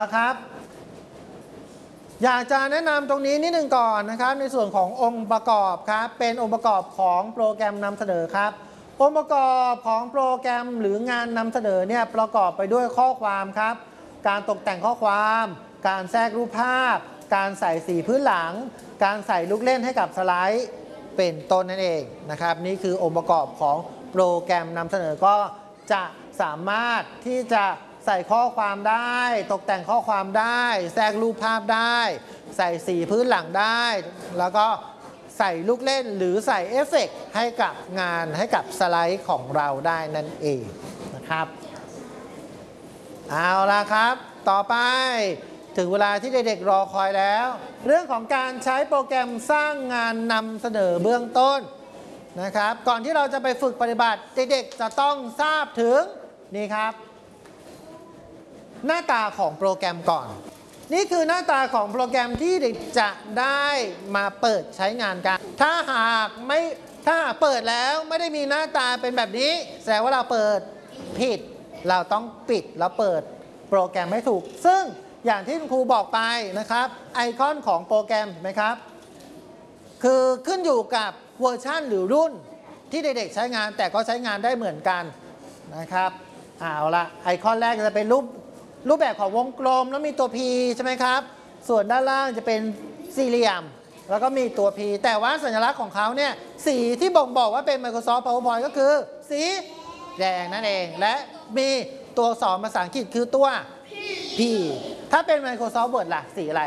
ครับอยากจะแนะนำตรงนี้นิดนึงก่อนนะครับในส่วนขององค์ประกอบครับเป็นองค์ประกอบของโปรแกรมนำเสนอครับองค์ประกอบของโปรแกรมหรืองานนำเสนอเนี่ยประกอบไปด้วยข้อความครับการตกแต่งข้อความการแทรกรูปภาพการใส่สีพื้นหลังการใส่ลูกเล่นให้กับสไลด์เป็นต้นนั่นเองนะครับนี่คือองค์ประกอบของโปรแกรมนำเสนอก็จะสามารถที่จะใส่ข้อความได้ตกแต่งข้อความได้แทรกรูปภาพได้ใส่สีพื้นหลังได้แล้วก็ใส่ลูกเล่นหรือใส่เอฟเฟกต์ให้กับงานให้กับสไลด์ของเราได้นั่นเองนะครับเอาละครับต่อไปถึงเวลาที่เด็กๆรอคอยแล้วเรื่องของการใช้โปรแกรมสร้างงานนำเสนอเบื้องต้นนะครับก่อนที่เราจะไปฝึกปฏิบัติเด็กๆจะต้องทราบถึงนี่ครับหน้าตาของโปรแกรมก่อนนี่คือหน้าตาของโปรแกรมที่เด็กจะได้มาเปิดใช้งานกันถ้าหากเปิดแล้วไม่ได้มีหน้าตาเป็นแบบนี้แสดงว่าเราเปิดผิดเราต้องปิดแล้วเปิดโปรแกรมให้ถูกซึ่งอย่างที่คุณครูบอกไปนะครับไอคอนของโปรแกรมเห็นไหมครับคือขึ้นอยู่กับเวอร์ชันหรือรุ่นที่เด็กๆใช้งานแต่ก็ใช้งานได้เหมือนกันนะครับเอาละไอคอนแรกจะเป็นรูปแบบของวงกลมแล้วมีตัว P ใช่ไหมครับส่วนด้านล่างจะเป็นสี่เหลี่ยมแล้วก็มีตัว P แต่ว่าสัญลักษณ์ของเขาเนี่ยสีที่บ่งบอกว่าเป็น Microsoft PowerPoint ก็คือสีแดงนั่นเองและมีตัวอักษรภาษาอังกฤษคือตัว P ถ้าเป็น Microsoft Word ล่ะสีอะไร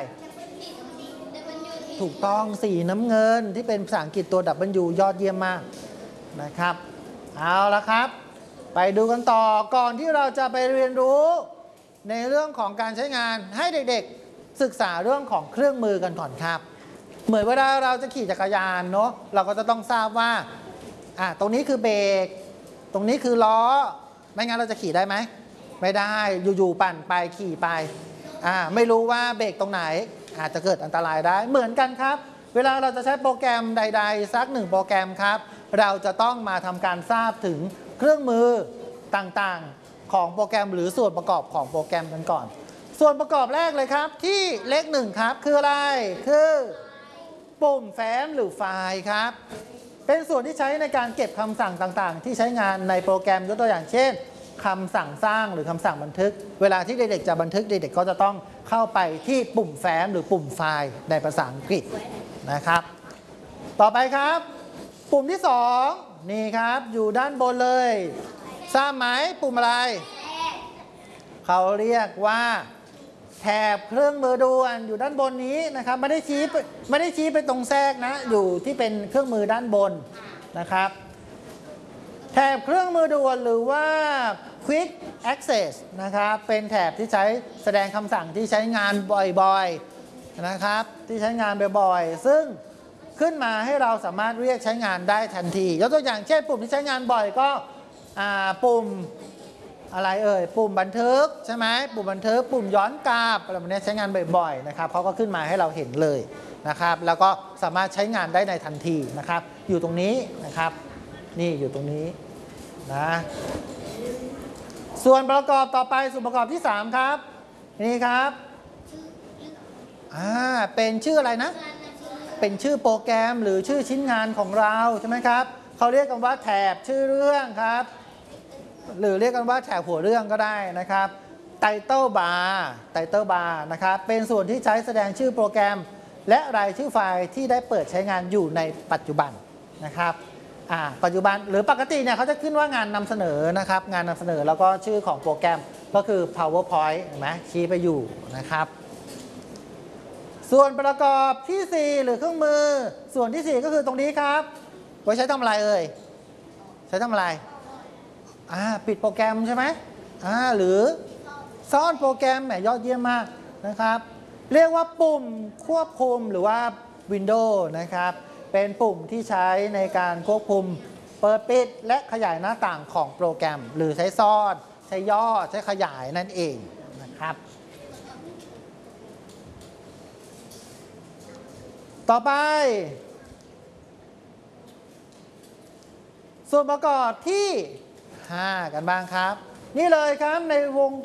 ถูกต้องสีน้ำเงินที่เป็นภาษาอังกฤษตัว W ยอดเยี่ยมมากนะครับเอาละครับไปดูกันต่อก่อนที่เราจะไปเรียนรู้ในเรื่องของการใช้งานให้เด็กๆศึกษาเรื่องของเครื่องมือกันก่อนครับเหมือนเวลาเราจะขี่จักรยานเนาะเราก็จะต้องทราบว่าตรงนี้คือเบรกตรงนี้คือล้อไม่งั้นเราจะขี่ได้ไหมไม่ได้อยู่ๆปั่นไปขี่ไปไม่รู้ว่าเบรกตรงไหนอาจจะเกิดอันตรายได้เหมือนกันครับเวลาเราจะใช้โปรแกรมใดๆสักหนึ่งโปรแกรมครับเราจะต้องมาทำการทราบถึงเครื่องมือต่างๆของโปรแกรมหรือส่วนประกอบของโปรแกรมกันก่อนส่วนประกอบแรกเลยครับที่เลข1ครับคืออะไรคือปุ่มแฟ้มหรือไฟล์ครับเป็นส่วนที่ใช้ในการเก็บคำสั่งต่างๆที่ใช้งานในโปรแกรมยกตัวอย่างเช่นคำสั่งสร้างหรือคำสั่งบันทึกเวลาที่เด็กๆจะบันทึกเด็กๆก็จะต้องเข้าไปที่ปุ่มแฟ้มหรือปุ่มไฟล์ในภาษาอังกฤษนะครับต่อไปครับปุ่มที่2นี่ครับอยู่ด้านบนเลยทราบไหมปุ่มอะไรเขาเรียกว่าแถบเครื่องมือด่วนอยู่ด้านบนนี้นะครับไม่ได้ชี้ไปตรงแทรกนะอยู่ที่เป็นเครื่องมือด้านบนนะครับแถบเครื่องมือด่วนหรือว่า Quick Access นะครับเป็นแถบที่ใช้แสดงคำสั่งที่ใช้งานบ่อยๆนะครับที่ใช้งานบ่อยๆซึ่งขึ้นมาให้เราสามารถเรียกใช้งานได้ทันทียกตัวอย่างเช่นปุ่มที่ใช้งานบ่อยก็ปุ่มอะไรปุ่มบันทึกใช่ไหมปุ่มบันทึกปุ่มย้อนกลับอะไรแบบนี้ใช้งานบ่อยๆนะครับเขาก็ขึ้นมาให้เราเห็นเลยนะครับแล้วก็สามารถใช้งานได้ในทันทีนะครับอยู่ตรงนี้นะครับนี่อยู่ตรงนี้นะส่วนประกอบต่อไปส่วนประกอบที่3ครับนี่ครับเป็นชื่ออะไรนะเป็นชื่อโปรแกรมหรือชื่อชิ้นงานของเราใช่ไหมครับเขาเรียกกันว่าแถบชื่อเรื่องครับหรือเรียกกันว่าแถบหัวเรื่องก็ได้นะครับ Title Bar นะครับเป็นส่วนที่ใช้แสดงชื่อโปรแกรมและรายชื่อไฟล์ที่ได้เปิดใช้งานอยู่ในปัจจุบันนะครับปัจจุบันหรือปกติเนี่ยเขาจะขึ้นว่างานนำเสนอนะครับงานนำเสนอแล้วก็ชื่อของโปรแกรมก็คือ PowerPoint เห็นไหมชี้ไปอยู่นะครับส่วนประกอบที่4หรือเครื่องมือส่วนที่4ก็คือตรงนี้ครับไว้ใช้ทำอะไรใช้ทำอะไรปิดโปรแกรมใช่ไหมหรือซ่อนโปรแกรมแหมยอดเยี่ยมมากนะครับเรียกว่าปุ่มควบคุมหรือว่า Windows นะครับเป็นปุ่มที่ใช้ในการควบคุมเปิดปิดและขยายหน้าต่างของโปรแกรมหรือใช้ซ่อนใช้ย่อใช้ขยายนั่นเองนะครับต่อไปส่วนประกอบที่5กันบ้างครับนี่เลยครับในวง